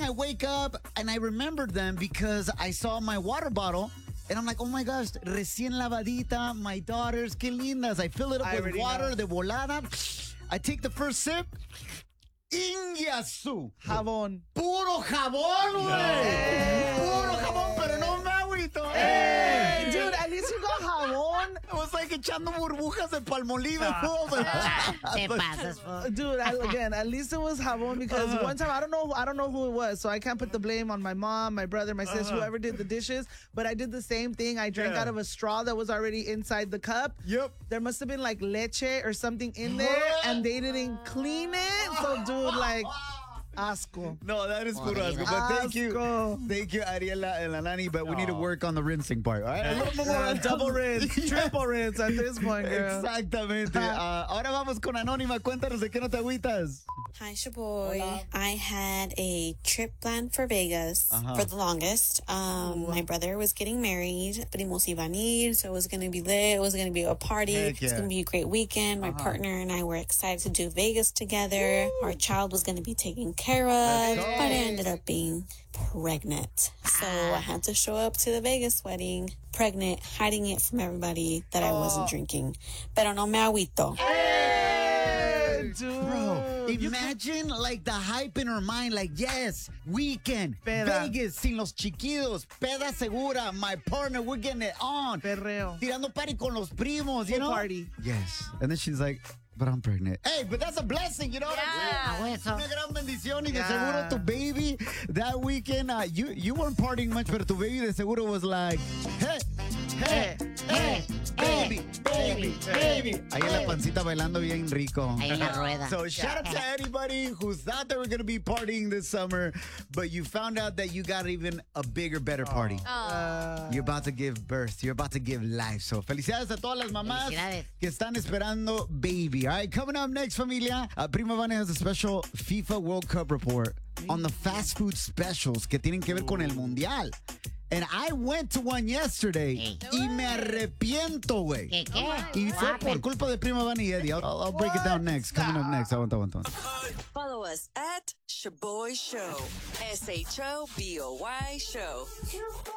I wake up and I remembered them because I saw my water bottle. And I'm like, oh my gosh, recién lavadita, my daughters, qué lindas. I fill it up with water de volada. I take the first sip. Ingiasu. Jabón. Puro jabón, güey. Puro jabón, pero no me agüito. Dude, at least you got jabón. It was like echando burbujas de Palmolive. Te pasas, fool. Dude, again, at least it was jabón because one time I don't know who it was, so I can't put the blame on my mom, my brother, my sister, whoever did the dishes. But I did the same thing. I drank out of a straw that was already inside the cup. Yep. There must have been like leche or something in there, and they didn't clean it. So, dude, like. Asco. No, that is puro asco. But thank you, Ariela and Alani. But we need to work on the rinsing part. All right? A little more Double rinse, triple rinse at this point, girl. Exactamente. Ahora vamos con Anónima. Cuéntanos de qué no te agüitas. Hi, Shaboy. I had a trip planned for Vegas for the longest. My brother was getting married. Primos iban a ir, so it was going to be lit. It was going to be a party. It was going to be a great weekend. My partner and I were excited to do Vegas together. Our child was going to be taken care of, but I ended up being pregnant. So I had to show up to the Vegas wedding pregnant, hiding it from everybody that I wasn't drinking. Pero no me agüito. Bro, imagine like the hype in her mind, like, yes, weekend, Vegas, sin los chiquitos, peda segura, my partner, we're getting it on. Perreo. Tirando party con los primos, you know? Party. Yes. And then she's like, but I'm pregnant. Hey, but that's a blessing, you know what I'm saying? Una gran bendición y de seguro tu baby that weekend, you weren't partying much, but tu baby de seguro was like, hey, baby. Ahí en la pancita bailando bien rico. Ahí en la rueda. So shout out to anybody who thought they were going to be partying this summer, but you found out that you got even a bigger, better party. You're about to give birth. You're about to give life. So felicidades a todas las mamás que están esperando baby. All right, coming up next, familia, Prima Vane has a special FIFA World Cup report on the fast food specials que tienen que ver con el Mundial. And I went to one yesterday y me arrepiento, güey. ¿Qué? Y fue por culpa de Prima Vane y Eddie. I'll break it down next. Coming up next. Aguanta. Follow us at Shaboy Show. SHOBOY Show.